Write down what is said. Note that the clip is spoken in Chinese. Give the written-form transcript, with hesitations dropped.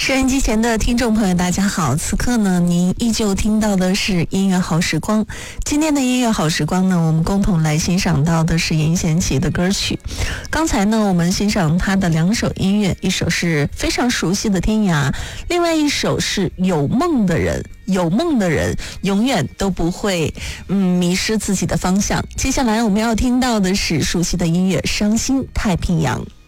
收音机前的听众朋友大家好，此刻呢您依旧听到的是音乐好时光。今天的音乐好时光呢，我们共同来欣赏到的是任贤齐的歌曲。刚才呢我们欣赏他的两首音乐，一首是非常熟悉的天涯，另外一首是有梦的人。有梦的人永远都不会迷失自己的方向。接下来我们要听到的是熟悉的音乐《伤心太平洋》。